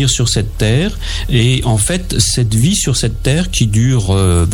venir sur cette terre. Et en fait, cette vie sur cette terre qui dure,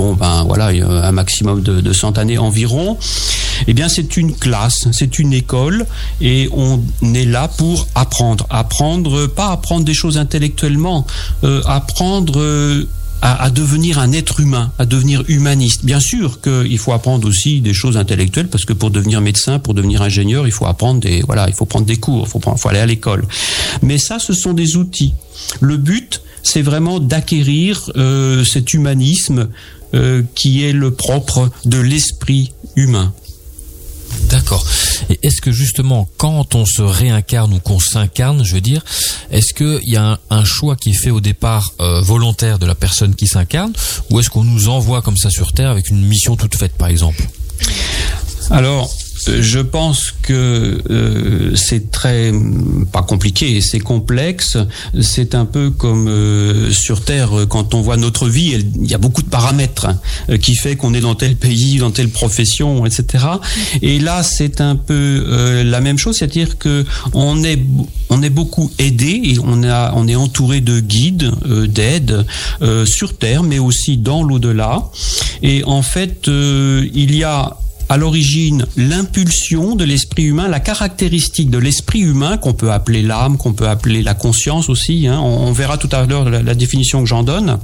un maximum de 100 années environ, eh bien, c'est une classe, c'est une école, et on est là pour apprendre. Pas apprendre des choses intellectuellement, apprendre à devenir un être humain, à devenir humaniste. Bien sûr qu'il faut apprendre aussi des choses intellectuelles, parce que pour devenir médecin, pour devenir ingénieur, il faut prendre des cours, il faut aller à l'école. Mais ça, ce sont des outils. Le but, c'est vraiment d'acquérir cet humanisme qui est le propre de l'esprit humain. D'accord. Et est-ce que justement, quand on se réincarne ou qu'on s'incarne, je veux dire, est-ce qu'il y a un choix qui est fait au départ volontaire de la personne qui s'incarne, ou est-ce qu'on nous envoie comme ça sur Terre avec une mission toute faite, par exemple ? Alors, je pense que c'est pas compliqué, c'est complexe. C'est un peu comme sur Terre, quand on voit notre vie, il y a beaucoup de paramètres qui fait qu'on est dans tel pays, dans telle profession, etc. Et là, c'est un peu la même chose, c'est-à-dire que on est beaucoup aidé et on est entouré de guides, d'aides sur Terre, mais aussi dans l'au-delà. Et en fait, il y a à l'origine l'impulsion de l'esprit humain, la caractéristique de l'esprit humain qu'on peut appeler l'âme, qu'on peut appeler la conscience aussi. On verra tout à l'heure la définition que j'en donne.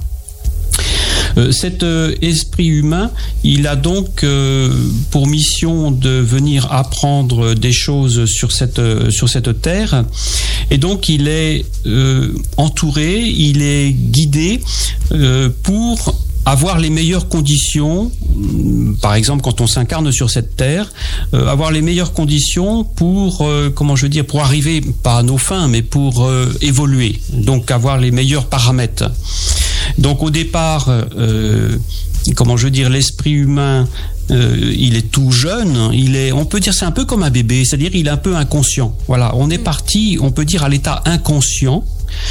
Cet esprit humain, il a donc pour mission de venir apprendre des choses sur cette terre, et donc il est entouré, il est guidé pour avoir les meilleures conditions, par exemple quand on s'incarne sur cette terre, avoir les meilleures conditions pour, pour arriver, pas à nos fins, mais pour évoluer, donc avoir les meilleurs paramètres. Donc au départ, l'esprit humain, il est tout jeune, on peut dire c'est un peu comme un bébé, c'est-à-dire il est un peu inconscient. Voilà, on est parti, on peut dire à l'état inconscient.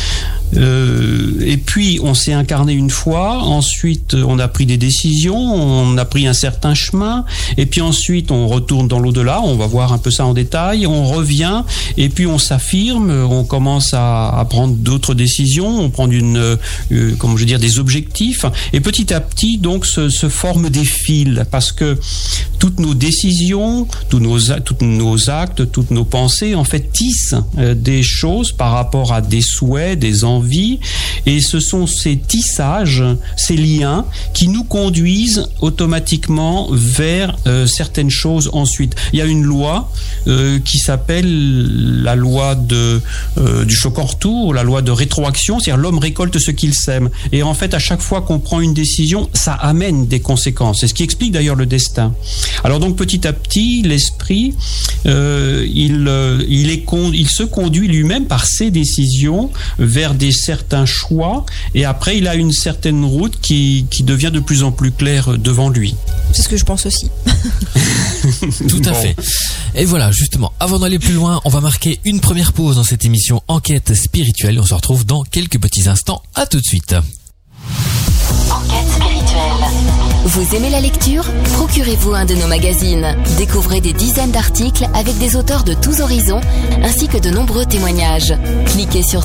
Et puis on s'est incarné une fois, ensuite on a pris des décisions, on a pris un certain chemin, et puis ensuite on retourne dans l'au-delà, on va voir un peu ça en détail, on revient, et puis on s'affirme, on commence à prendre d'autres décisions, on prend des objectifs, et petit à petit donc se forment des fils, parce que toutes nos décisions, tous nos actes, toutes nos pensées en fait tissent des choses par rapport à des souhaits, des envies, et ce sont ces tissages, ces liens qui nous conduisent automatiquement vers certaines choses ensuite. Il y a une loi qui s'appelle la loi du choc en retour, la loi de rétroaction, c'est-à-dire l'homme récolte ce qu'il sème. Et en fait, à chaque fois qu'on prend une décision, ça amène des conséquences. C'est ce qui explique d'ailleurs le destin. Alors donc petit à petit, l'esprit, il se conduit lui-même par ses décisions vers certains choix, et après il a une certaine route qui devient de plus en plus claire devant lui. C'est ce que je pense aussi. Tout à fait. Et voilà, justement, avant d'aller plus loin, on va marquer une première pause dans cette émission Enquête spirituelle. On se retrouve dans quelques petits instants. À tout de suite. Enquête spirituelle. Vous aimez la lecture ? Procurez-vous un de nos magazines. Découvrez des dizaines d'articles avec des auteurs de tous horizons, ainsi que de nombreux témoignages. Cliquez sur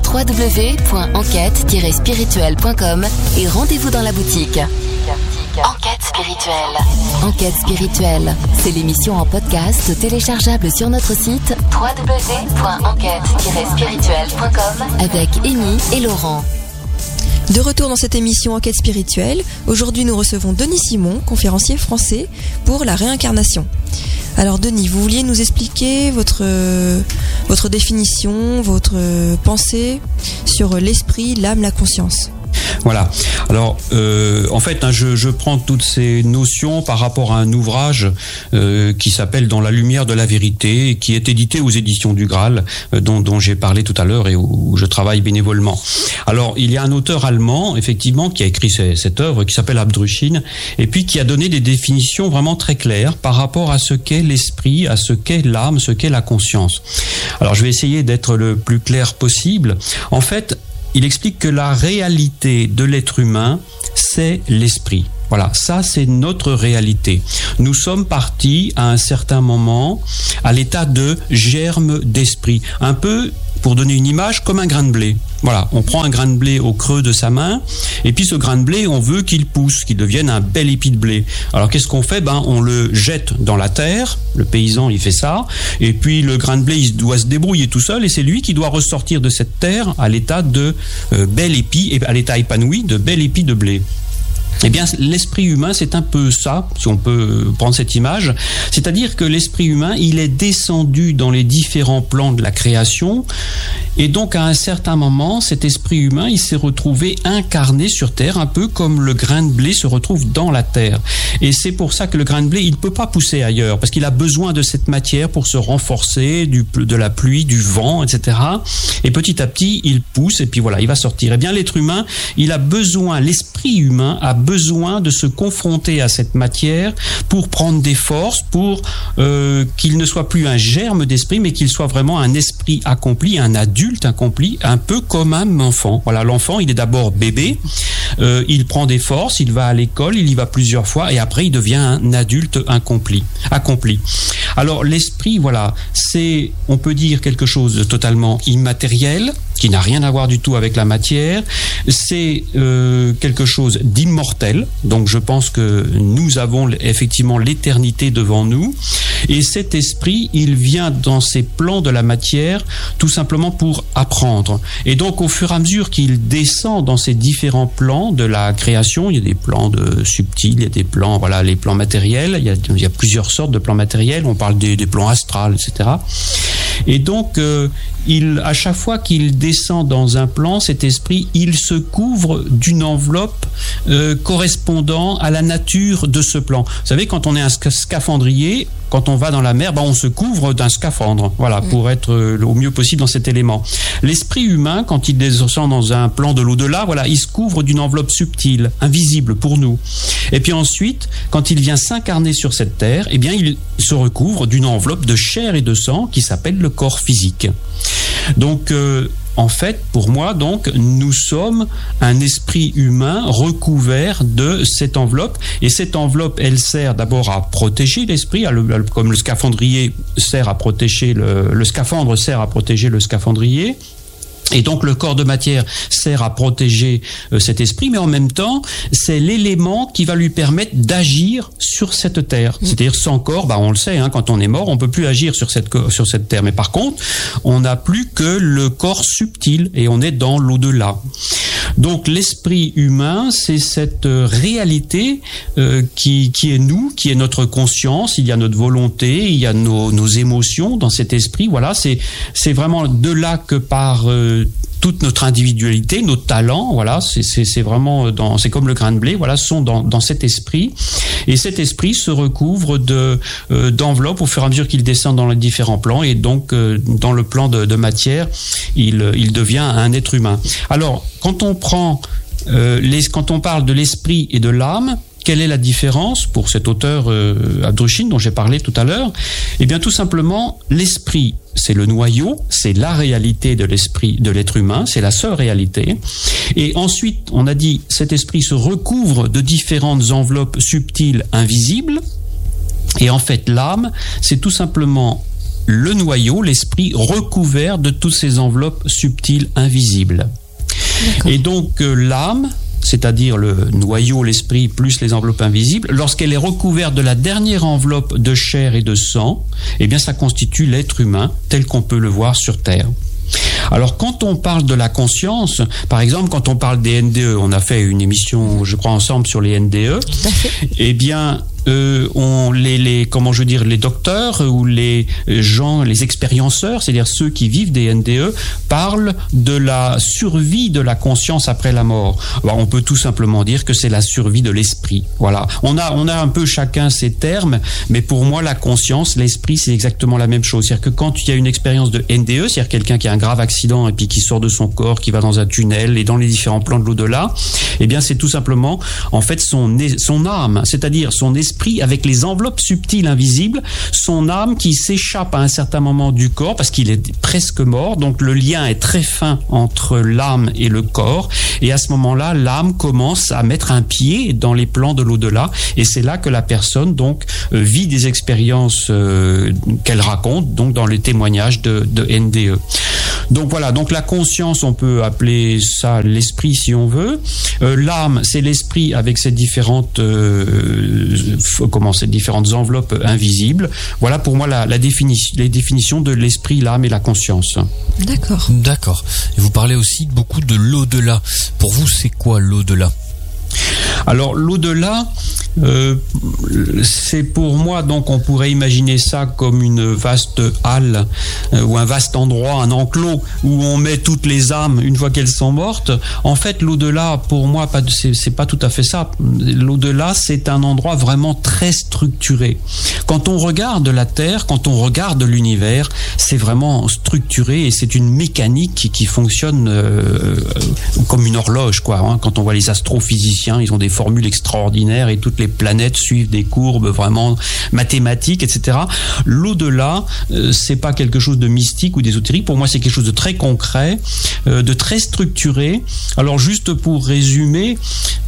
www.enquête-spirituelle.com et rendez-vous dans la boutique. Enquête spirituelle. Enquête spirituelle, c'est l'émission en podcast téléchargeable sur notre site www.enquête-spirituelle.com avec Amy et Laurent. De retour dans cette émission Enquête spirituelle, aujourd'hui nous recevons Denis Simon, conférencier français pour la réincarnation. Alors Denis, vous vouliez nous expliquer votre définition, votre pensée sur l'esprit, l'âme, la conscience. Voilà. Alors, en fait, je prends toutes ces notions par rapport à un ouvrage qui s'appelle Dans la lumière de la vérité, et qui est édité aux éditions du Graal, dont j'ai parlé tout à l'heure et où je travaille bénévolement. Alors, il y a un auteur allemand, effectivement, qui a écrit cette œuvre, qui s'appelle Abdruchin, et puis qui a donné des définitions vraiment très claires par rapport à ce qu'est l'esprit, à ce qu'est l'âme, ce qu'est la conscience. Alors, je vais essayer d'être le plus clair possible. En fait, il explique que la réalité de l'être humain, c'est l'esprit. Voilà, ça c'est notre réalité. Nous sommes partis à un certain moment à l'état de germe d'esprit. Un peu, pour donner une image, comme un grain de blé. Voilà, on prend un grain de blé au creux de sa main, et puis ce grain de blé, on veut qu'il pousse, qu'il devienne un bel épi de blé. Alors qu'est-ce qu'on fait? On le jette dans la terre, le paysan il fait ça, et puis le grain de blé il doit se débrouiller tout seul, et c'est lui qui doit ressortir de cette terre à l'état de bel épi, et à l'état épanoui de bel épi de blé. Eh bien, l'esprit humain, c'est un peu ça, si on peut prendre cette image. C'est-à-dire que l'esprit humain, il est descendu dans les différents plans de la création. Et donc, à un certain moment, cet esprit humain, il s'est retrouvé incarné sur Terre, un peu comme le grain de blé se retrouve dans la Terre. Et c'est pour ça que le grain de blé, il ne peut pas pousser ailleurs, parce qu'il a besoin de cette matière pour se renforcer, de la pluie, du vent, etc. Et petit à petit, il pousse, et puis voilà, il va sortir. Eh bien, l'être humain, il a besoin, l'esprit humain a besoin de se confronter à cette matière pour prendre des forces, pour qu'il ne soit plus un germe d'esprit, mais qu'il soit vraiment un esprit accompli, un adulte accompli, un peu comme un enfant. Voilà, l'enfant, il est d'abord bébé, il prend des forces, il va à l'école, il y va plusieurs fois, et après il devient un adulte accompli. Alors l'esprit, voilà, c'est, on peut dire, quelque chose de totalement immatériel, qui n'a rien à voir du tout avec la matière. C'est quelque chose d'immortel. Donc je pense que nous avons effectivement l'éternité devant nous. Et cet esprit, il vient dans ces plans de la matière tout simplement pour apprendre. Et donc au fur et à mesure qu'il descend dans ces différents plans de la création, il y a des plans subtils, il y a des plans, voilà, les plans matériels, il y a plusieurs sortes de plans matériels, on parle des plans astrales, etc. Et donc, à chaque fois qu'il descend dans un plan, cet esprit, il se couvre d'une enveloppe correspondant à la nature de ce plan. Vous savez, quand on est un scaphandrier, quand on va dans la mer, on se couvre d'un scaphandre, voilà, pour être au mieux possible dans cet élément. L'esprit humain, quand il descend dans un plan de l'au-delà, voilà, il se couvre d'une enveloppe subtile, invisible pour nous. Et puis ensuite, quand il vient s'incarner sur cette terre, eh bien, il se recouvre d'une enveloppe de chair et de sang qui s'appelle le corps physique. Donc, en fait, pour moi, donc, nous sommes un esprit humain recouvert de cette enveloppe. Et cette enveloppe, elle sert d'abord à protéger l'esprit, comme le scaphandrier sert à protéger le scaphandre sert à protéger le scaphandrier. Et donc le corps de matière sert à protéger cet esprit, mais en même temps, c'est l'élément qui va lui permettre d'agir sur cette terre. C'est-à-dire sans corps, on le sait, quand on est mort, on peut plus agir sur cette terre. Mais par contre, on n'a plus que le corps subtil et on est dans l'au-delà. Donc l'esprit humain, c'est cette réalité qui est nous, qui est notre conscience. Il y a notre volonté, il y a nos émotions dans cet esprit. Voilà, c'est vraiment de là que part toute notre individualité, nos talents, voilà, c'est vraiment c'est comme le grain de blé, voilà, sont dans cet esprit, et cet esprit se recouvre d'enveloppes au fur et à mesure qu'il descend dans les différents plans, et donc dans le plan de matière, il devient un être humain. Alors, quand on parle de l'esprit et de l'âme, quelle est la différence pour cet auteur Abdrouchine dont j'ai parlé tout à l'heure? Eh bien, tout simplement, l'esprit, c'est le noyau, c'est la réalité de l'esprit de l'être humain, c'est la seule réalité. Et ensuite, on a dit, cet esprit se recouvre de différentes enveloppes subtiles, invisibles. Et en fait, l'âme, c'est tout simplement le noyau, l'esprit recouvert de toutes ces enveloppes subtiles, invisibles. D'accord. Et donc, l'âme, c'est-à-dire le noyau, l'esprit, plus les enveloppes invisibles, lorsqu'elle est recouverte de la dernière enveloppe de chair et de sang, eh bien ça constitue l'être humain tel qu'on peut le voir sur Terre. Alors quand on parle de la conscience, par exemple quand on parle des NDE, on a fait une émission, je crois, ensemble sur les NDE, eh bien les docteurs ou les gens, les expérienceurs, c'est-à-dire ceux qui vivent des NDE, parlent de la survie de la conscience après la mort. Alors, on peut tout simplement dire que c'est la survie de l'esprit. Voilà. On a un peu chacun ces termes, mais pour moi, la conscience, l'esprit, c'est exactement la même chose. C'est-à-dire que quand il y a une expérience de NDE, c'est-à-dire quelqu'un qui a un grave accident et puis qui sort de son corps, qui va dans un tunnel et dans les différents plans de l'au-delà, eh bien, c'est tout simplement, en fait, son âme, c'est-à-dire son esprit avec les enveloppes subtiles invisibles, son âme qui s'échappe à un certain moment du corps parce qu'il est presque mort, donc le lien est très fin entre l'âme et le corps, et à ce moment-là, l'âme commence à mettre un pied dans les plans de l'au-delà, et c'est là que la personne donc vit des expériences qu'elle raconte donc dans les témoignages de NDE. Donc voilà, donc la conscience, on peut appeler ça l'esprit si on veut. L'âme, c'est l'esprit avec ses différentes enveloppes invisibles. Voilà pour moi les définitions de l'esprit, l'âme et la conscience. D'accord. D'accord. Et vous parlez aussi beaucoup de l'au-delà. Pour vous, c'est quoi l'au-delà ? Alors l'au-delà, c'est pour moi, donc on pourrait imaginer ça comme une vaste halle ou un vaste endroit, un enclos où on met toutes les âmes une fois qu'elles sont mortes. En fait, l'au-delà, pour moi, c'est pas tout à fait ça. L'au-delà, c'est un endroit vraiment très structuré. Quand on regarde la Terre, quand on regarde l'univers, c'est vraiment structuré et c'est une mécanique qui fonctionne comme une horloge, quoi. Hein. Quand on voit les astrophysiciens, ils ont des formules extraordinaires et toutes les planètes suivent des courbes vraiment mathématiques, etc. L'au-delà, c'est pas quelque chose de mystique ou d'ésotérique. Pour moi, c'est quelque chose de très concret, de très structuré. Alors, juste pour résumer,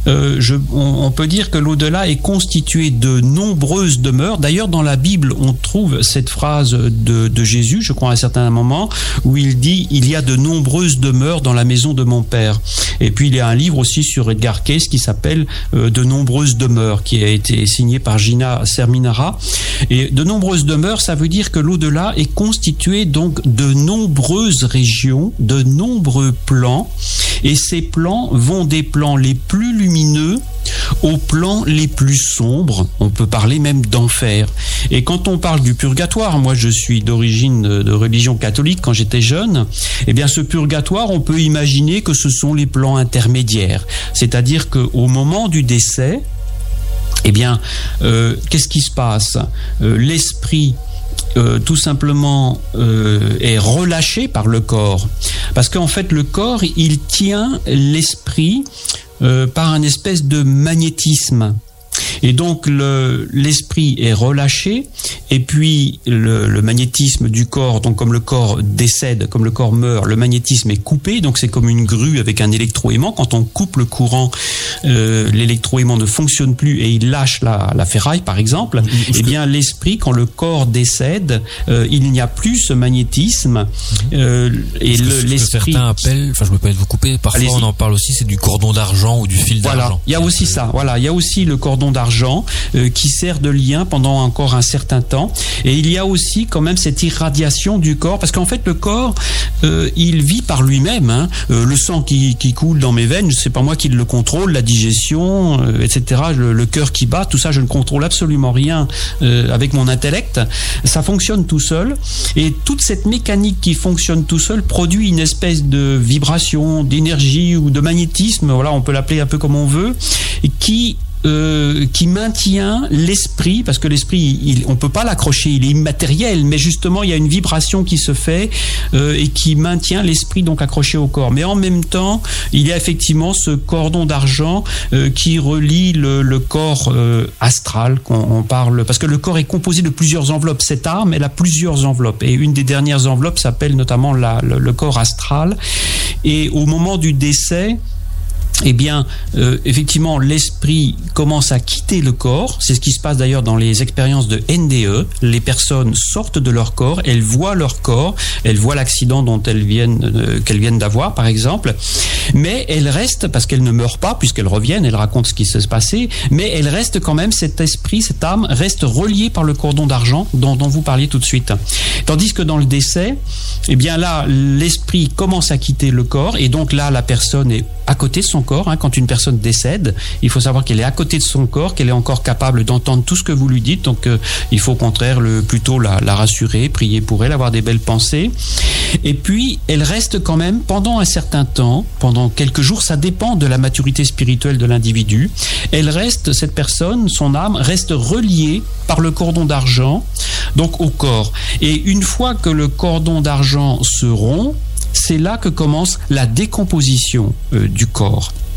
on peut dire que l'au-delà est constitué de nombreuses demeures. D'ailleurs, dans la Bible, on trouve cette phrase de Jésus, je crois à un certain moment, où il dit « Il y a de nombreuses demeures dans la maison de mon Père ». Et puis, il y a un livre aussi sur Edgar Cayce qui s'appelle De nombreuses demeures, qui a été signé par Gina Serminara. Et de nombreuses demeures, ça veut dire que l'au-delà est constitué donc de nombreuses régions, de nombreux plans. Et ces plans vont des plans les plus lumineux aux plans les plus sombres. On peut parler même d'enfer. Et quand on parle du purgatoire, moi je suis d'origine de religion catholique quand j'étais jeune, eh bien ce purgatoire, on peut imaginer que ce sont les plans intermédiaires. C'est-à-dire qu'au moment du décès, eh bien, qu'est-ce qui se passe ? L'esprit tout simplement est relâché par le corps. Parce qu'en fait, le corps, il tient l'esprit par une espèce de magnétisme. Et donc l'esprit est relâché et puis le magnétisme du corps, donc comme le corps décède, comme le corps meurt, le magnétisme est coupé, donc c'est comme une grue avec un électroaimant. Quand on coupe le courant, l'électroaimant ne fonctionne plus et il lâche la ferraille par exemple. Eh bien l'esprit, quand le corps décède, il n'y a plus ce magnétisme et l'esprit... Certains appellent, enfin je me permets de vous couper, parfois on en parle aussi, c'est du cordon d'argent ou du fil d'argent. Voilà, il y a aussi ça, voilà, il y a aussi le cordon d'argent qui sert de lien pendant encore un certain temps. Et il y a aussi quand même cette irradiation du corps, parce qu'en fait le corps il vit par lui-même, hein. Le sang qui coule dans mes veines, c'est pas moi qui le contrôle, la digestion, etc., le cœur qui bat, tout ça je ne contrôle absolument rien avec mon intellect. Ça fonctionne tout seul et toute cette mécanique qui fonctionne tout seul produit une espèce de vibration, d'énergie ou de magnétisme, voilà, on peut l'appeler un peu comme on veut, et qui maintient l'esprit, parce que l'esprit, on peut pas l'accrocher, il est immatériel, mais justement il y a une vibration qui se fait et qui maintient l'esprit donc accroché au corps. Mais en même temps, il y a effectivement ce cordon d'argent qui relie le corps astral qu'on parle, parce que le corps est composé de plusieurs enveloppes. Cette âme, elle a plusieurs enveloppes, et une des dernières enveloppes s'appelle notamment le corps astral. Et au moment du décès, eh bien, effectivement, l'esprit commence à quitter le corps. C'est ce qui se passe d'ailleurs dans les expériences de NDE. Les personnes sortent de leur corps, elles voient leur corps, elles voient l'accident dont qu'elles viennent d'avoir, par exemple. Mais elles restent, parce qu'elles ne meurent pas, puisqu'elles reviennent, elles racontent ce qui s'est passé, mais elles restent quand même, cet esprit, cette âme, reste reliée par le cordon d'argent dont vous parliez tout de suite. Tandis que dans le décès, eh bien là, l'esprit commence à quitter le corps, et donc là, la personne est à côté de son corps. Quand une personne décède, il faut savoir qu'elle est à côté de son corps, qu'elle est encore capable d'entendre tout ce que vous lui dites. Donc il faut au contraire plutôt la rassurer, prier pour elle, avoir des belles pensées. Et puis elle reste quand même pendant un certain temps, pendant quelques jours, ça dépend de la maturité spirituelle de l'individu. Elle reste, cette personne, son âme reste reliée par le cordon d'argent, donc au corps. Et une fois que le cordon d'argent se rompt, c'est là que commence la décomposition du corps.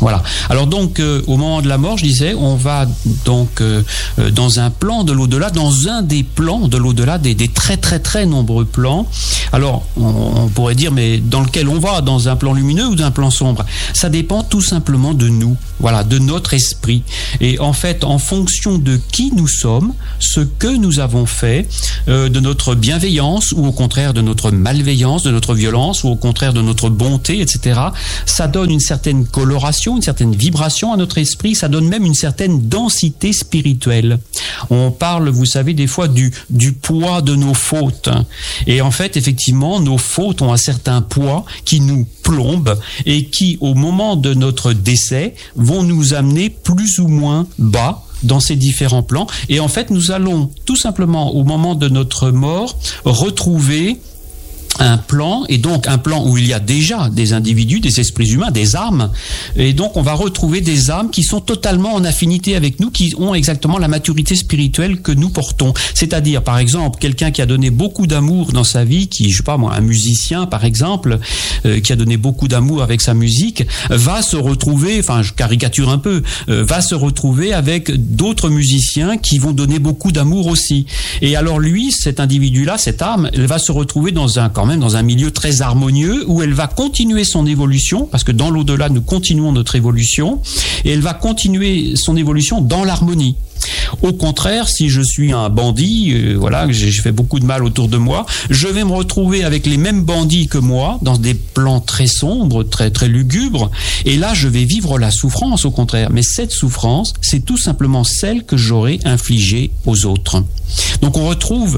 Voilà. Alors donc, au moment de la mort, je disais, on va donc dans un plan de l'au-delà, dans un des plans de l'au-delà, des très très très nombreux plans. Alors, on pourrait dire, mais dans lequel on va, dans un plan lumineux ou d'un plan sombre? Ça dépend tout simplement de nous, voilà, de notre esprit. Et en fait, en fonction de qui nous sommes, ce que nous avons fait, de notre bienveillance ou au contraire de notre malveillance, de notre violence ou au contraire de notre bonté, etc., ça donne une certaine coloration, une certaine vibration à notre esprit, ça donne même une certaine densité spirituelle. On parle, vous savez, des fois du poids de nos fautes. Et en fait, effectivement, nos fautes ont un certain poids qui nous plombe et qui, au moment de notre décès, vont nous amener plus ou moins bas dans ces différents plans. Et en fait, nous allons tout simplement, au moment de notre mort, retrouver un plan, et donc un plan où il y a déjà des individus, des esprits humains, des âmes, et donc on va retrouver des âmes qui sont totalement en affinité avec nous, qui ont exactement la maturité spirituelle que nous portons. C'est-à-dire, par exemple, quelqu'un qui a donné beaucoup d'amour dans sa vie, qui, je sais pas moi, un musicien par exemple, qui a donné beaucoup d'amour avec sa musique, va se retrouver, enfin je caricature un peu, va se retrouver avec d'autres musiciens qui vont donner beaucoup d'amour aussi. Et alors lui, cet individu-là, cette âme, elle va se retrouver quand même dans un milieu très harmonieux où elle va continuer son évolution, parce que dans l'au-delà, nous continuons notre évolution, et elle va continuer son évolution dans l'harmonie. Au contraire, si je suis un bandit, voilà, j'ai fait beaucoup de mal autour de moi, je vais me retrouver avec les mêmes bandits que moi, dans des plans très sombres, très, très lugubres, et là, je vais vivre la souffrance, au contraire. Mais cette souffrance, c'est tout simplement celle que j'aurais infligée aux autres. Donc on retrouve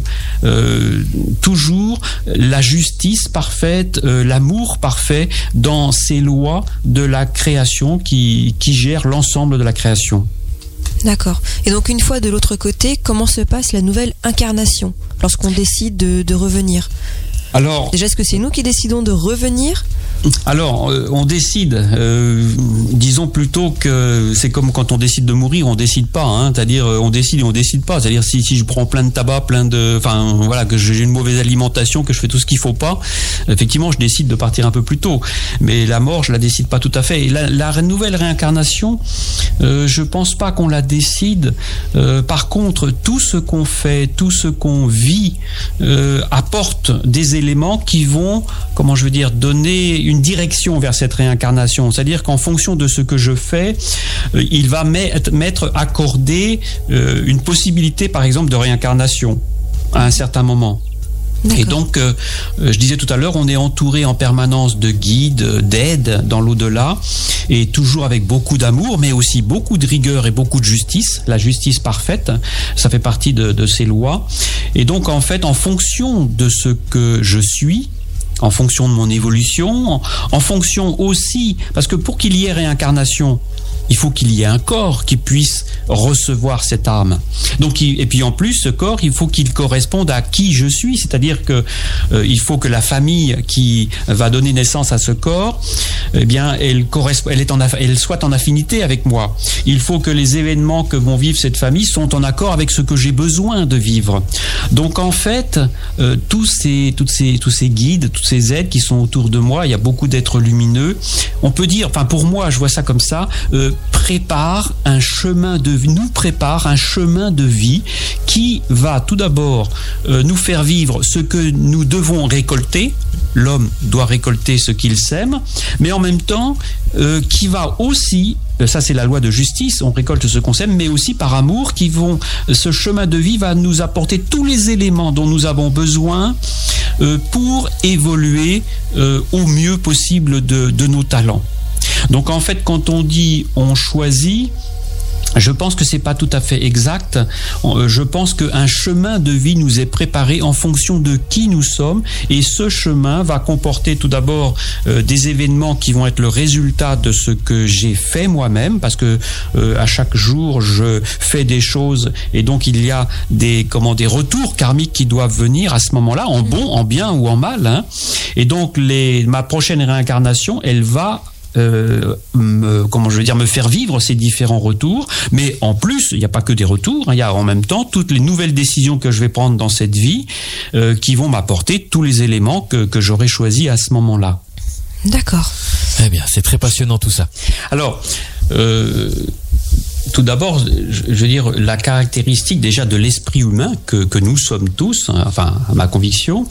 toujours la justice parfaite, l'amour parfait dans ces lois de la création qui gèrent l'ensemble de la création. D'accord. Et donc une fois de l'autre côté, comment se passe la nouvelle incarnation lorsqu'on décide de revenir? Alors, déjà, est-ce que c'est nous qui décidons de revenir? Alors, on décide. Disons plutôt que c'est comme quand on décide de mourir, on décide pas. Hein, c'est-à-dire, on décide et on décide pas. C'est-à-dire, si je prends plein de tabac, voilà, que j'ai une mauvaise alimentation, que je fais tout ce qu'il faut pas, effectivement, je décide de partir un peu plus tôt. Mais la mort, je la décide pas tout à fait. Et la nouvelle réincarnation, je pense pas qu'on la décide. Par contre, tout ce qu'on fait, tout ce qu'on vit, apporte des éléments qui vont, comment je veux dire, donner une direction vers cette réincarnation. C'est-à-dire qu'en fonction de ce que je fais, il va m'être accordé une possibilité, par exemple, de réincarnation à un certain moment. D'accord. Et donc, je disais tout à l'heure, on est entouré en permanence de guides, d'aides dans l'au-delà, et toujours avec beaucoup d'amour, mais aussi beaucoup de rigueur et beaucoup de justice. La justice parfaite, ça fait partie de ces lois. Et donc, en fait, en fonction de ce que je suis, en fonction de mon évolution, en fonction aussi, parce que pour qu'il y ait réincarnation, il faut qu'il y ait un corps qui puisse recevoir cette âme. Donc, et puis en plus, ce corps, il faut qu'il corresponde à qui je suis, c'est-à-dire que il faut que la famille qui va donner naissance à ce corps, eh bien, elle soit en affinité avec moi. Il faut que les événements que vont vivre cette famille sont en accord avec ce que j'ai besoin de vivre. Donc en fait, tous ces guides, toutes ces aides qui sont autour de moi, il y a beaucoup d'êtres lumineux. On peut dire, enfin pour moi, je vois ça comme ça. Nous prépare un chemin de vie qui va tout d'abord nous faire vivre ce que nous devons récolter. L'homme doit récolter ce qu'il sème, mais en même temps, qui va aussi, ça c'est la loi de justice, on récolte ce qu'on sème, mais aussi par amour, ce chemin de vie va nous apporter tous les éléments dont nous avons besoin pour évoluer au mieux possible de nos talents. Donc en fait, quand on dit on choisit, je pense que c'est pas tout à fait exact. Je pense qu'un chemin de vie nous est préparé en fonction de qui nous sommes, et ce chemin va comporter tout d'abord des événements qui vont être le résultat de ce que j'ai fait moi-même, parce que à chaque jour je fais des choses, et donc il y a des retours karmiques qui doivent venir à ce moment-là, en bon, en bien ou en mal. Hein. Et donc ma prochaine réincarnation, elle va me faire vivre ces différents retours, mais en plus, il n'y a pas que des retours, il y a en même temps toutes les nouvelles décisions que je vais prendre dans cette vie qui vont m'apporter tous les éléments que j'aurai choisis à ce moment-là. D'accord. Eh bien, c'est très passionnant tout ça. Alors, tout d'abord, je veux dire, la caractéristique déjà de l'esprit humain que nous sommes tous, enfin, à ma conviction,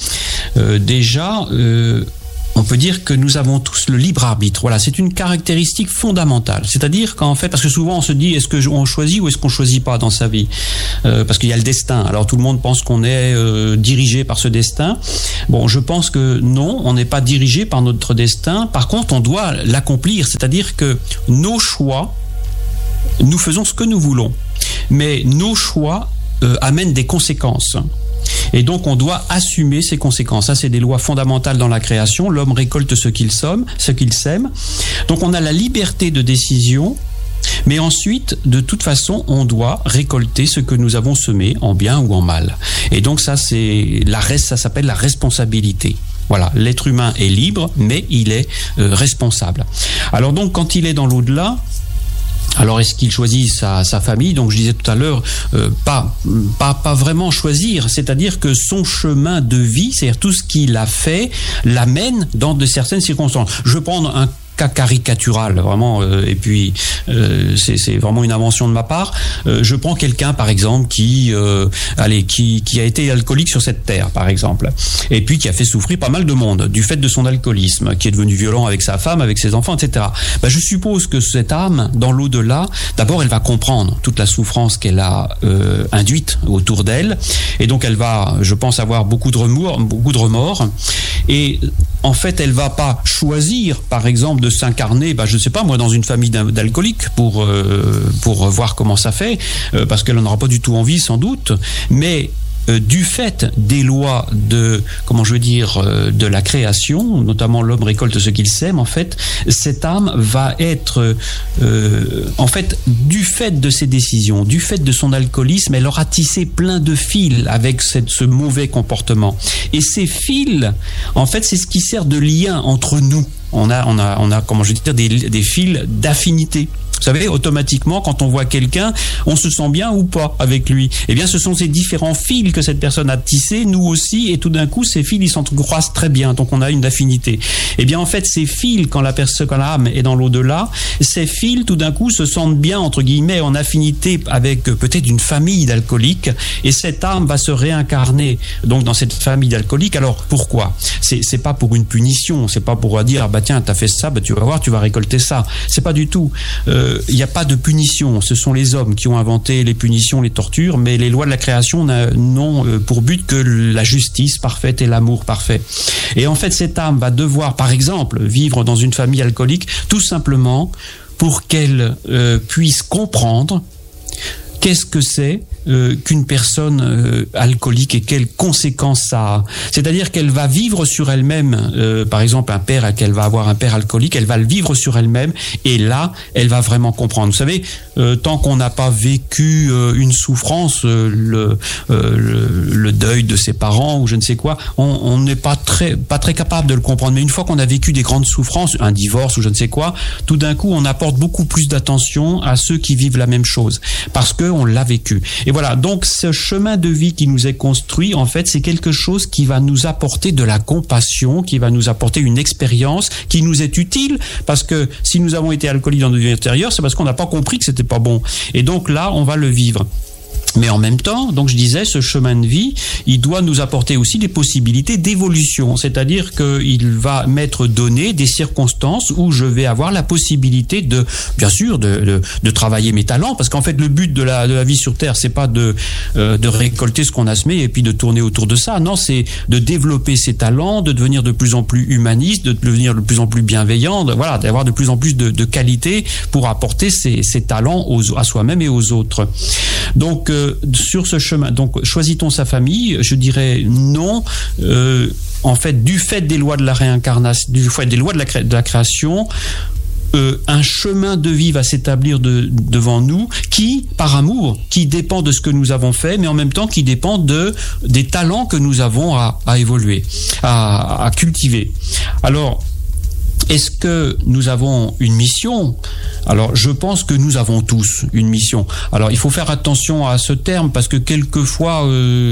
on peut dire que nous avons tous le libre arbitre. Voilà, c'est une caractéristique fondamentale. C'est-à-dire qu'en fait, parce que souvent on se dit, est-ce qu'on choisit ou est-ce qu'on choisit pas dans sa vie ? Parce qu'il y a le destin. Alors tout le monde pense qu'on est dirigé par ce destin. Bon, je pense que non, on n'est pas dirigé par notre destin. Par contre, on doit l'accomplir. C'est-à-dire que nos choix, nous faisons ce que nous voulons. Mais nos choix amènent des conséquences. Et donc on doit assumer ces conséquences. Ça, c'est des lois fondamentales dans la création. L'homme récolte ce qu'il sème. Donc on a la liberté de décision, mais ensuite, de toute façon, on doit récolter ce que nous avons semé, en bien ou en mal. Et donc ça s'appelle la responsabilité. Voilà, l'être humain est libre, mais il est responsable. Alors donc, quand il est dans l'au-delà, alors est-ce qu'il choisit sa famille ? Donc je disais tout à l'heure, pas vraiment choisir, c'est-à-dire que son chemin de vie, c'est-à-dire tout ce qu'il a fait, l'amène dans de certaines circonstances. Je vais prendre un cas caricatural, vraiment, et puis c'est vraiment une invention de ma part. Je prends quelqu'un, par exemple, qui a été alcoolique sur cette terre, par exemple, et puis qui a fait souffrir pas mal de monde du fait de son alcoolisme, qui est devenu violent avec sa femme, avec ses enfants, etc. Je suppose que cette âme, dans l'au-delà, d'abord, elle va comprendre toute la souffrance qu'elle a induite autour d'elle, et donc elle va, je pense, avoir beaucoup de remords, et en fait, elle va pas choisir, par exemple, de s'incarner, je ne sais pas moi, dans une famille d'alcooliques pour voir comment ça fait, parce qu'elle n'en aura pas du tout envie sans doute, mais du fait des lois de la création, notamment l'homme récolte ce qu'il sème, en fait, cette âme va être, du fait de ses décisions, du fait de son alcoolisme, elle aura tissé plein de fils avec ce mauvais comportement. Et ces fils, en fait, c'est ce qui sert de lien entre nous. On a des fils d'affinité. Vous savez, automatiquement, quand on voit quelqu'un, on se sent bien ou pas avec lui. Eh bien, ce sont ces différents fils que cette personne a tissés, nous aussi, et tout d'un coup, ces fils, ils s'entrecroisent très bien, donc on a une affinité. Eh bien, en fait, ces fils, quand l'âme est dans l'au-delà, ces fils, tout d'un coup, se sentent bien, entre guillemets, en affinité avec peut-être une famille d'alcooliques, et cette âme va se réincarner, donc, dans cette famille d'alcooliques. Alors, pourquoi ? C'est pas pour une punition, c'est pas pour dire, tiens, t'as fait ça, tu vas voir, tu vas récolter ça. C'est pas du tout. Il n'y a pas de punition. Ce sont les hommes qui ont inventé les punitions, les tortures, mais les lois de la création n'ont pour but que la justice parfaite et l'amour parfait. Et en fait, cette âme va devoir, par exemple, vivre dans une famille alcoolique, tout simplement pour qu'elle puisse comprendre qu'est-ce que c'est qu'une personne alcoolique et quelles conséquences ça a. C'est-à-dire qu'elle va vivre sur elle-même, par exemple qu'elle va avoir un père alcoolique, elle va le vivre sur elle-même, et là, elle va vraiment comprendre. Vous savez, tant qu'on n'a pas vécu une souffrance, le deuil de ses parents ou je ne sais quoi, on n'est pas très capable de le comprendre. Mais une fois qu'on a vécu des grandes souffrances, un divorce ou je ne sais quoi, tout d'un coup, on apporte beaucoup plus d'attention à ceux qui vivent la même chose, parce que on l'a vécu. Et voilà, donc ce chemin de vie qui nous est construit, en fait, c'est quelque chose qui va nous apporter de la compassion, qui va nous apporter une expérience qui nous est utile, parce que si nous avons été alcooliques dans notre vie intérieure, c'est parce qu'on n'a pas compris que c'était pas bon. Et donc là, on va le vivre. Mais en même temps, donc je disais, ce chemin de vie, il doit nous apporter aussi des possibilités d'évolution. C'est-à-dire qu'il va m'être donné des circonstances où je vais avoir la possibilité de, bien sûr, de travailler mes talents, parce qu'en fait, le but de la vie sur Terre, c'est pas de récolter ce qu'on a semé et puis de tourner autour de ça. Non, c'est de développer ses talents, de devenir de plus en plus humaniste, de devenir de plus en plus bienveillant, d'avoir de plus en plus de qualité pour apporter ses talents à soi-même et aux autres. Donc, sur ce chemin, donc choisit-on sa famille ? Je dirais non. En fait, du fait des lois de la réincarnation, du fait des lois de la création, un chemin de vie va s'établir devant nous qui, par amour, qui dépend de ce que nous avons fait, mais en même temps qui dépend des talents que nous avons à évoluer, à cultiver. Alors, est-ce que nous avons une mission ? Alors, je pense que nous avons tous une mission. Alors, il faut faire attention à ce terme parce que quelquefois,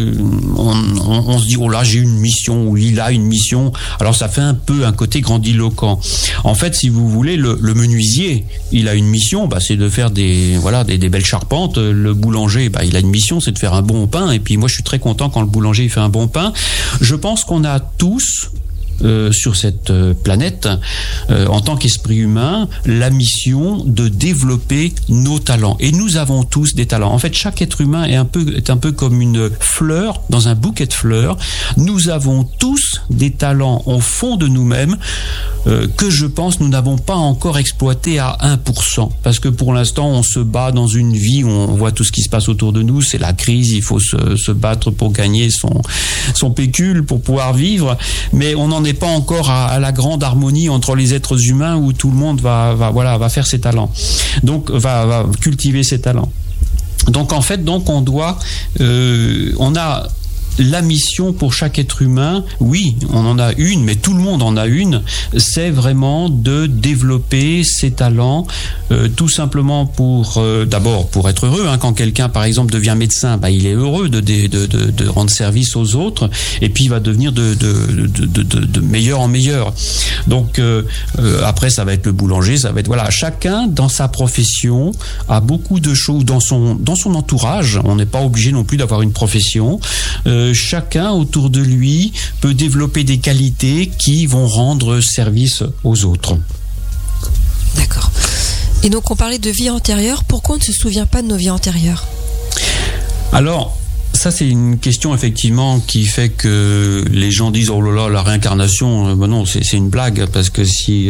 on se dit, oh là, j'ai une mission, ou il a une mission. Alors, ça fait un peu un côté grandiloquent. En fait, si vous voulez, le menuisier, il a une mission, c'est de faire des belles charpentes. Le boulanger, il a une mission, c'est de faire un bon pain. Et puis, moi, je suis très content quand le boulanger il fait un bon pain. Je pense qu'on a tous sur cette planète, en tant qu'esprit humain, la mission de développer nos talents. Et nous avons tous des talents. En fait, chaque être humain est un peu comme une fleur dans un bouquet de fleurs. Nous avons tous des talents au fond de nous-mêmes que je pense nous n'avons pas encore exploité à 1%. Parce que pour l'instant, on se bat dans une vie où on voit tout ce qui se passe autour de nous. C'est la crise, il faut se battre pour gagner son pécule, pour pouvoir vivre. Mais on n'en est pas encore à la grande harmonie entre les êtres humains où tout le monde va faire ses talents. Donc, va cultiver ses talents. Donc, en fait, on doit, on a la mission pour chaque être humain, oui, on en a une, mais tout le monde en a une, c'est vraiment de développer ses talents, tout simplement d'abord pour être heureux. Quand quelqu'un, par exemple, devient médecin, il est heureux de rendre service aux autres, et puis il va devenir de meilleur en meilleur. Donc après, ça va être le boulanger, ça va être chacun dans sa profession a beaucoup de choses dans son entourage. On n'est pas obligé non plus d'avoir une profession. Chacun autour de lui peut développer des qualités qui vont rendre service aux autres. D'accord. Et donc on parlait de vie antérieure. Pourquoi on ne se souvient pas de nos vies antérieures ? Alors, ça, c'est une question effectivement qui fait que les gens disent oh là là, la réincarnation, non, c'est une blague, parce que si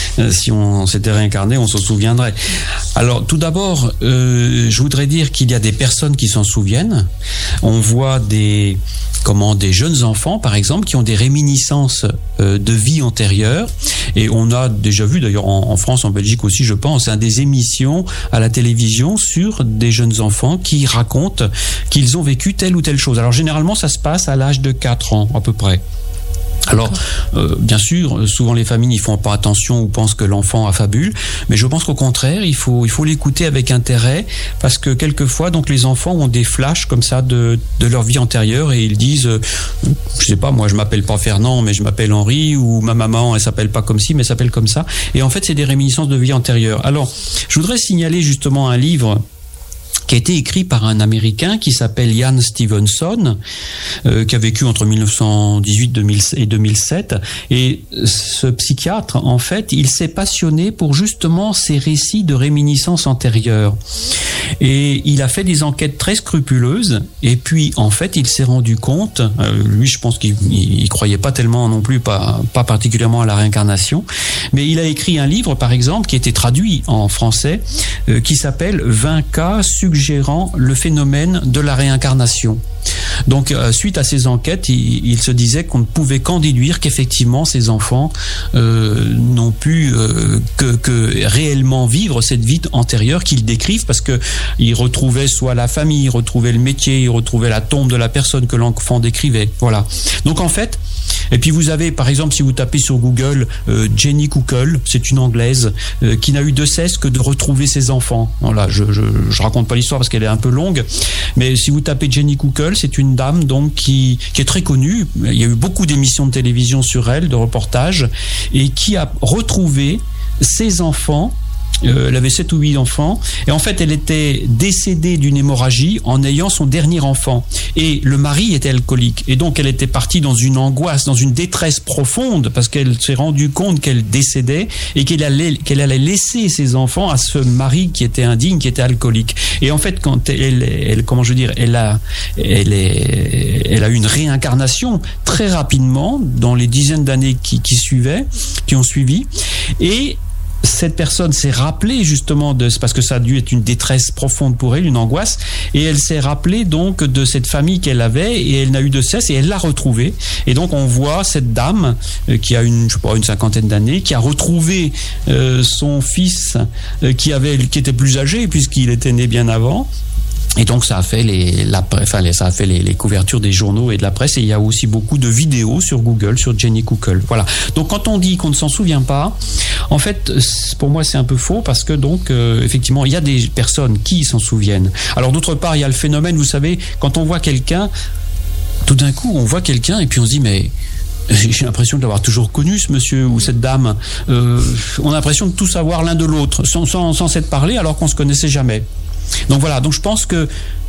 on s'était réincarné, on s'en souviendrait. Alors tout d'abord, je voudrais dire qu'il y a des personnes qui s'en souviennent. On voit des jeunes enfants, par exemple, qui ont des réminiscences de vie antérieure. Et on a déjà vu, d'ailleurs en France, en Belgique aussi, je pense, des émissions à la télévision sur des jeunes enfants qui racontent qu'ils ont vécu telle ou telle chose. Alors généralement, ça se passe à l'âge de 4 ans, à peu près. Alors, bien sûr, souvent les familles n'y font pas attention ou pensent que l'enfant affabule, mais je pense qu'au contraire, il faut l'écouter avec intérêt, parce que quelquefois, donc, les enfants ont des flashs comme ça de leur vie antérieure, et ils disent, je sais pas, moi je m'appelle pas Fernand, mais je m'appelle Henri, ou ma maman, elle s'appelle pas comme ci, mais elle s'appelle comme ça. Et en fait, c'est des réminiscences de vie antérieure. Alors, je voudrais signaler justement un livre qui a été écrit par un Américain qui s'appelle Ian Stevenson, qui a vécu entre 1918 et 2007. Et ce psychiatre, en fait, il s'est passionné pour justement ces récits de réminiscences antérieures. Et il a fait des enquêtes très scrupuleuses. Et puis, en fait, il s'est rendu compte, lui, je pense qu'il croyait pas tellement non plus, pas particulièrement à la réincarnation, mais il a écrit un livre, par exemple, qui a été traduit en français, qui s'appelle 20 cas suggérant le phénomène de la réincarnation. Donc, suite à ces enquêtes, il se disait qu'on ne pouvait qu'en déduire qu'effectivement ces enfants n'ont pu que réellement vivre cette vie antérieure qu'ils décrivent, parce que ils retrouvaient soit la famille, ils retrouvaient le métier, ils retrouvaient la tombe de la personne que l'enfant décrivait. Voilà. Donc en fait, et puis vous avez, par exemple, si vous tapez sur Google Jenny Kuckel, c'est une Anglaise qui n'a eu de cesse que de retrouver ses enfants. Voilà, je raconte pas l'histoire parce qu'elle est un peu longue, mais si vous tapez Jenny Kuckel, c'est une dame donc qui est très connue. Il y a eu beaucoup d'émissions de télévision sur elle, de reportages, et qui a retrouvé ses enfants. Elle avait 7 ou 8 enfants, et en fait elle était décédée d'une hémorragie en ayant son dernier enfant, et le mari était alcoolique, et donc elle était partie dans une angoisse, dans une détresse profonde, parce qu'elle s'est rendue compte qu'elle décédait et qu'elle allait laisser ses enfants à ce mari qui était indigne, qui était alcoolique. Et en fait, quand elle a eu une réincarnation très rapidement dans les dizaines d'années qui ont suivi, et cette personne s'est rappelée justement parce que ça a dû être une détresse profonde pour elle, une angoisse, et elle s'est rappelée donc de cette famille qu'elle avait, et elle n'a eu de cesse, et elle l'a retrouvée. Et donc on voit cette dame qui a une cinquantaine d'années, qui a retrouvé son fils qui était plus âgé puisqu'il était né bien avant. Et donc ça a fait les couvertures des journaux et de la presse, et il y a aussi beaucoup de vidéos sur Google, sur Jenny Kuckel. Voilà. Donc quand on dit qu'on ne s'en souvient pas, en fait pour moi c'est un peu faux, parce que donc effectivement il y a des personnes qui s'en souviennent. Alors d'autre part il y a le phénomène, vous savez, quand on voit quelqu'un, tout d'un coup on voit quelqu'un et puis on se dit mais j'ai l'impression de l'avoir toujours connu, ce monsieur ou cette dame. On a l'impression de tout savoir l'un de l'autre sans s'être parlé, alors qu'on se connaissait jamais. Donc voilà, donc je pense que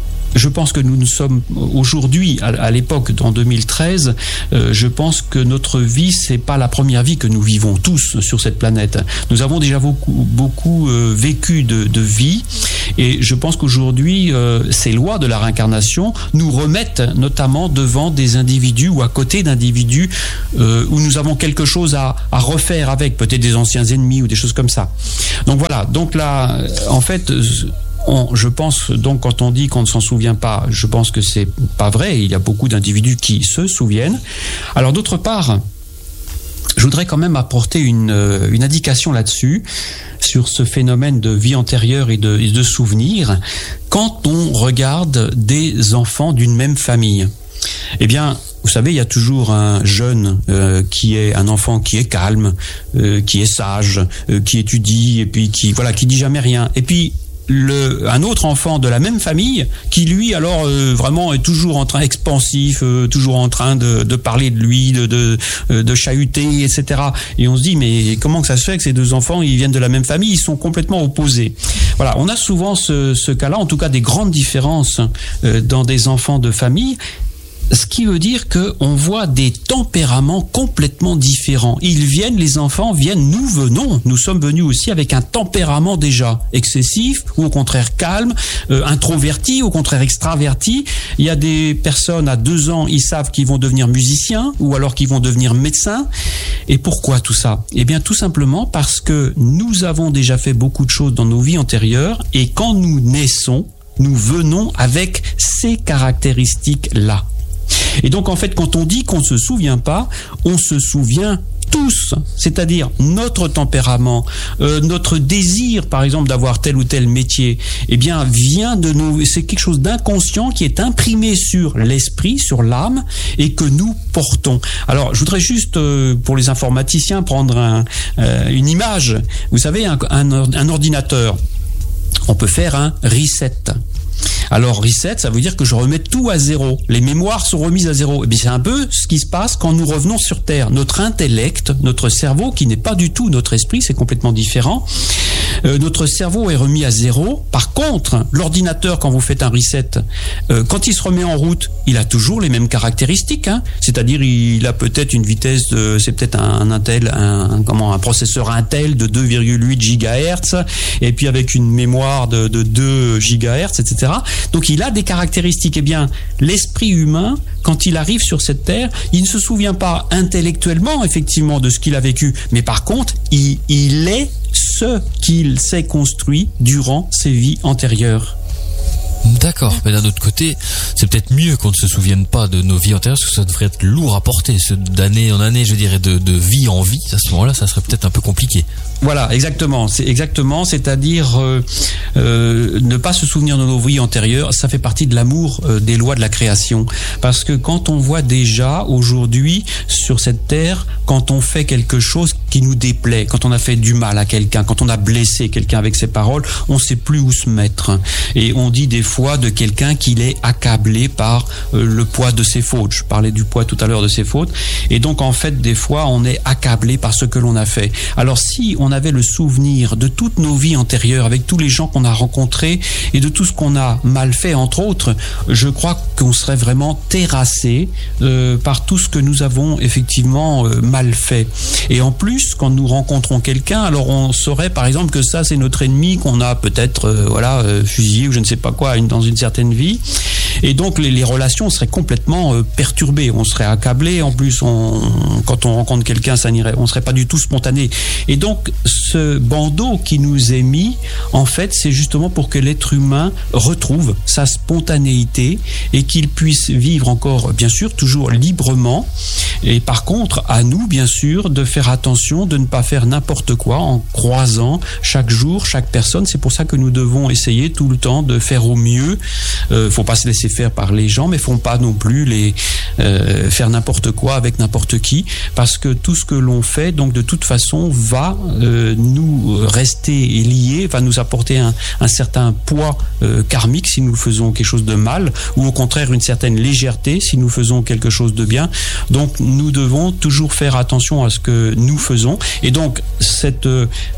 nous sommes aujourd'hui, à l'époque, en 2013, je pense que notre vie, c'est pas la première vie que nous vivons tous sur cette planète. Nous avons déjà beaucoup vécu de vie, et je pense qu'aujourd'hui, ces lois de la réincarnation nous remettent notamment devant des individus ou à côté d'individus où nous avons quelque chose à refaire avec, peut-être des anciens ennemis ou des choses comme ça. Donc voilà, donc là, en fait... je pense donc, quand on dit qu'on ne s'en souvient pas, je pense que c'est pas vrai. Il y a beaucoup d'individus qui se souviennent. Alors d'autre part, je voudrais quand même apporter une indication là-dessus, sur ce phénomène de vie antérieure et de souvenirs. Quand on regarde des enfants d'une même famille, eh bien, vous savez, il y a toujours un jeune qui est un enfant qui est calme, qui est sage, qui étudie, et puis qui dit jamais rien. Et puis un autre enfant de la même famille qui lui alors vraiment est toujours en train expansif, toujours en train de parler de lui, de chahuter, etc. Et on se dit mais comment que ça se fait que ces deux enfants ils viennent de la même famille, ils sont complètement opposés. Voilà, on a souvent ce cas-là, en tout cas des grandes différences dans des enfants de famille. Ce qui veut dire qu'on voit des tempéraments complètement différents. Les enfants viennent, nous sommes venus aussi avec un tempérament déjà excessif, ou au contraire calme, introverti, au contraire extraverti. Il y a des personnes à 2 ans, ils savent qu'ils vont devenir musiciens, ou alors qu'ils vont devenir médecins. Et pourquoi tout ça? Eh bien tout simplement parce que nous avons déjà fait beaucoup de choses dans nos vies antérieures, et quand nous naissons, nous venons avec ces caractéristiques-là. Et donc en fait, quand on dit qu'on ne se souvient pas, on se souvient tous, c'est-à-dire notre tempérament, notre désir par exemple d'avoir tel ou tel métier, eh bien vient de nous, c'est quelque chose d'inconscient qui est imprimé sur l'esprit, sur l'âme, et que nous portons. Alors je voudrais juste pour les informaticiens prendre une image. Vous savez, un ordinateur, on peut faire un reset. Alors reset, ça veut dire que je remets tout à zéro. Les mémoires sont remises à zéro. Et bien c'est un peu ce qui se passe quand nous revenons sur Terre. Notre intellect, notre cerveau, qui n'est pas du tout notre esprit, c'est complètement différent. Notre cerveau est remis à zéro. Par contre, l'ordinateur, quand vous faites un reset, quand il se remet en route, il a toujours les mêmes caractéristiques. C'est-à-dire, il a peut-être une vitesse c'est peut-être un processeur Intel de 2,8 GHz, et puis avec une mémoire de 2 GHz, etc. Donc, il a des caractéristiques. Eh bien, l'esprit humain, quand il arrive sur cette terre, il ne se souvient pas intellectuellement, effectivement, de ce qu'il a vécu. Mais par contre, il est ce qu'il s'est construit durant ses vies antérieures. D'accord, mais d'un autre côté, c'est peut-être mieux qu'on ne se souvienne pas de nos vies antérieures, parce que ça devrait être lourd à porter, d'année en année, je dirais, de vie en vie. À ce moment-là, ça serait peut-être un peu compliqué. Voilà, exactement, c'est-à-dire ne pas se souvenir de nos vies antérieures, ça fait partie de l'amour des lois de la création. Parce que quand on voit déjà aujourd'hui sur cette terre, quand on fait quelque chose qui nous déplaît, quand on a fait du mal à quelqu'un, quand on a blessé quelqu'un avec ses paroles, on ne sait plus où se mettre. Et on dit des fois de quelqu'un qu'il est accablé par le poids de ses fautes. Je parlais du poids tout à l'heure de ses fautes. Et donc en fait, des fois, on est accablé par ce que l'on a fait. Alors si on avait le souvenir de toutes nos vies antérieures, avec tous les gens qu'on a rencontrés et de tout ce qu'on a mal fait, entre autres, je crois qu'on serait vraiment terrassé par tout ce que nous avons effectivement mal fait. Et en plus, quand nous rencontrons quelqu'un, alors on saurait par exemple que ça c'est notre ennemi, qu'on a peut-être fusillé ou je ne sais pas quoi dans une certaine vie. Et donc les relations seraient complètement perturbées, on serait accablé, en plus quand on rencontre quelqu'un, on serait pas du tout spontané. Et donc ce bandeau qui nous est mis, en fait, c'est justement pour que l'être humain retrouve sa spontanéité et qu'il puisse vivre encore, bien sûr, toujours librement. Et par contre, à nous, bien sûr, de faire attention, de ne pas faire n'importe quoi en croisant chaque jour, chaque personne. C'est pour ça que nous devons essayer tout le temps de faire au mieux. Faut pas se laisser faire par les gens, mais faut pas non plus faire n'importe quoi avec n'importe qui, parce que tout ce que l'on fait, donc de toute façon, va nous rester lié, va nous apporter un certain poids karmique si nous faisons quelque chose de mal, ou au contraire une certaine légèreté si nous faisons quelque chose de bien. Donc nous devons toujours faire attention à ce que nous faisons, et donc cette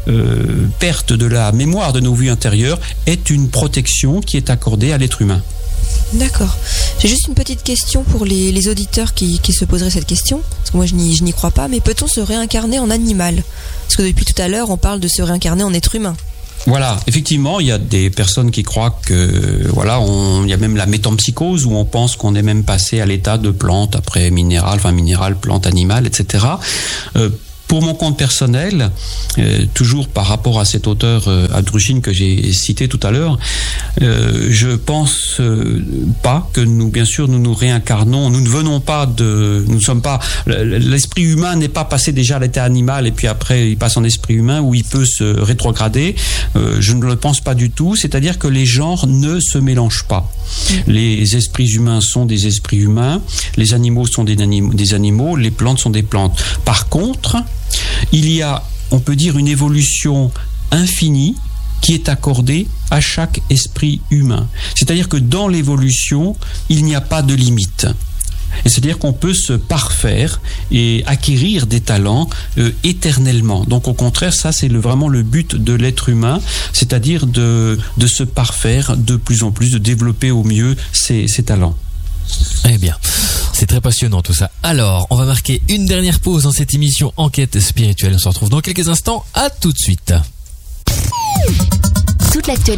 perte de la mémoire de nos vies antérieures est une protection qui est accordée à l'être humain. D'accord. J'ai juste une petite question pour les auditeurs qui se poseraient cette question, parce que moi je n'y crois pas, mais peut-on se réincarner en animal? Parce que depuis tout à l'heure on parle de se réincarner en être humain. Voilà, effectivement, il y a des personnes qui croient que, voilà, il y a même la métempsychose où on pense qu'on est même passé à l'état de plante après minéral, plante, animal, etc. Pour mon compte personnel, toujours par rapport à cet auteur Abdrouchine que j'ai cité tout à l'heure, je pense pas que nous, bien sûr, nous nous réincarnons. Nous ne venons pas nous ne sommes pas. L'esprit humain n'est pas passé déjà à l'état animal et puis après il passe en esprit humain où il peut se rétrograder. Je ne le pense pas du tout. C'est-à-dire que les genres ne se mélangent pas. Les esprits humains sont des esprits humains, les animaux sont des animaux, les plantes sont des plantes. Par contre, il y a, on peut dire, une évolution infinie qui est accordée à chaque esprit humain. C'est-à-dire que dans l'évolution, il n'y a pas de limite. Et c'est-à-dire qu'on peut se parfaire et acquérir des talents éternellement. Donc au contraire, ça c'est vraiment le but de l'être humain, c'est-à-dire de se parfaire de plus en plus, de développer au mieux ses talents. Eh bien, c'est très passionnant tout ça. Alors, on va marquer une dernière pause dans cette émission Enquête spirituelle. On se retrouve dans quelques instants. À tout de suite. Toute l'actualité